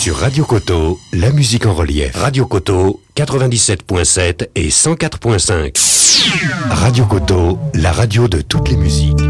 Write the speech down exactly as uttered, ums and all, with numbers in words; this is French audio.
Sur Radio Koto, la musique en relief. Radio Koto, quatre-vingt-dix-sept virgule sept et cent quatre virgule cinq. Radio Koto, la radio de toutes les musiques.